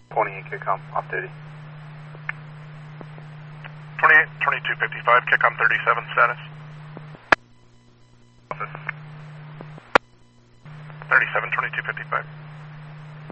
28 Kickoff, off duty. 28, 2255, Kickoff 37 status. Office. 37, 2255.